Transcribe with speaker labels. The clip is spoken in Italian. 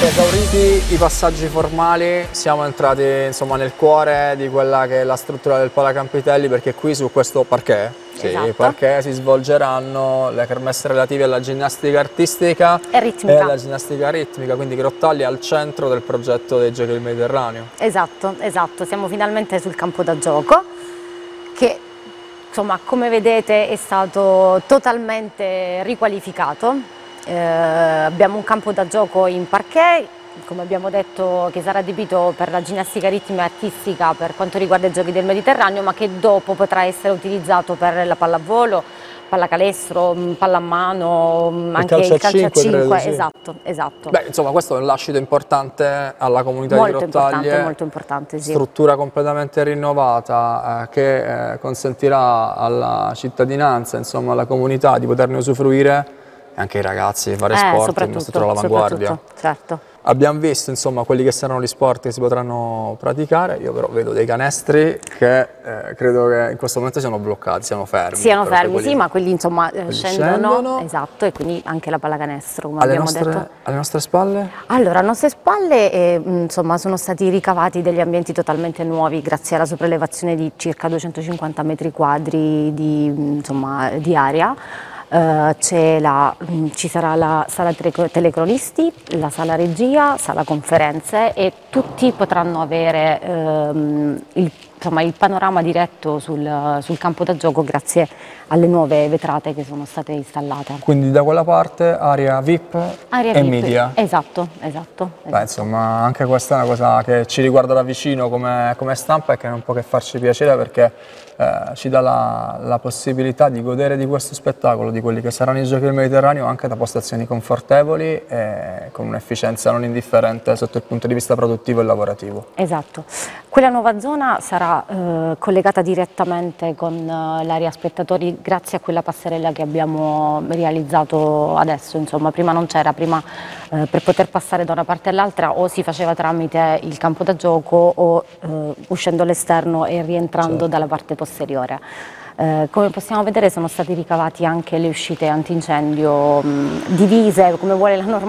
Speaker 1: Esauriti i passaggi formali, siamo entrati insomma nel cuore di quella che è la struttura del Palacampitelli, perché qui su questo parquet,
Speaker 2: Esatto.
Speaker 1: parquet si svolgeranno le kermesse relative alla ginnastica artistica
Speaker 2: E ritmica.
Speaker 1: e alla ginnastica ritmica, quindi Grottaglie è al centro del progetto dei Giochi del Mediterraneo.
Speaker 2: Esatto, esatto, siamo finalmente sul campo da gioco che insomma come vedete è stato totalmente riqualificato. Abbiamo un campo da gioco in parquet, come abbiamo detto, che sarà adibito per la ginnastica ritmica e artistica per quanto riguarda i Giochi del Mediterraneo, ma che dopo potrà essere utilizzato per la pallavolo, pallacanestro, pallamano, anche il calcio a 5,
Speaker 1: sì.
Speaker 2: esatto.
Speaker 1: Beh, insomma, questo è un lascito importante alla comunità
Speaker 2: Molto
Speaker 1: di Grottaglie,
Speaker 2: molto importante, sì.
Speaker 1: struttura completamente rinnovata che consentirà alla cittadinanza, insomma, alla comunità di poterne usufruire e anche ai ragazzi di fare sport in uno stato all'avanguardia.
Speaker 2: Certo.
Speaker 1: Abbiamo visto insomma quelli che saranno gli sport che si potranno praticare, io però vedo dei canestri che credo che in questo momento siano bloccati, siano fermi.
Speaker 2: Siano fermi,
Speaker 1: quelli,
Speaker 2: sì, ma quelli insomma
Speaker 1: scendono.
Speaker 2: Esatto, e quindi anche la pallacanestro, come abbiamo detto.
Speaker 1: Alle nostre spalle?
Speaker 2: Allora, alle nostre spalle insomma, sono stati ricavati degli ambienti totalmente nuovi grazie alla sopraelevazione di circa 250 metri quadri di area. Ci sarà la sala telecronisti, la sala regia, sala conferenze e tutti potranno avere il panorama diretto sul campo da gioco grazie alle nuove vetrate che sono state installate.
Speaker 1: Quindi da quella parte area VIP e
Speaker 2: VIP.
Speaker 1: media.
Speaker 2: Esatto.
Speaker 1: Beh, insomma, anche questa è una cosa che ci riguarda da vicino come stampa e che non può che farci piacere perché ci dà la possibilità di godere di questo spettacolo, di quelli che saranno i Giochi del Mediterraneo anche da postazioni confortevoli e con un'efficienza non indifferente sotto il punto di vista produttivo e lavorativo.
Speaker 2: Esatto. Quella nuova zona sarà collegata direttamente con l'area spettatori grazie a quella passerella che abbiamo realizzato adesso, insomma prima non c'era, prima per poter passare da una parte all'altra o si faceva tramite il campo da gioco o uscendo all'esterno e rientrando dalla parte posteriore. Come possiamo vedere sono stati ricavati anche le uscite antincendio divise come vuole la normativa